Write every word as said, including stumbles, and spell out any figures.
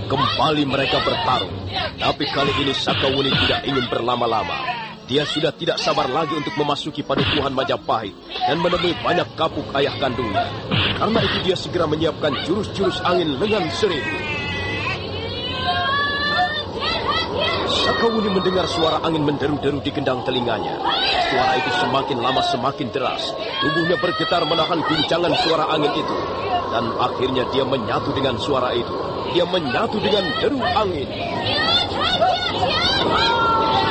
Kembali mereka bertarung. Tapi kali ini Sakawuni tidak ingin berlama-lama. Dia sudah tidak sabar lagi untuk memasuki padukuhan Majapahit dan menemui banyak kapuk ayah kandungnya. Karena itu dia segera menyiapkan jurus-jurus angin lengan seribu. Sakawuni mendengar suara angin menderu-deru di gendang telinganya. Suara itu semakin lama semakin deras. Tubuhnya bergetar menahan guncangan suara angin itu. Dan akhirnya dia menyatu dengan suara itu. Dia menyatu dengan deru angin.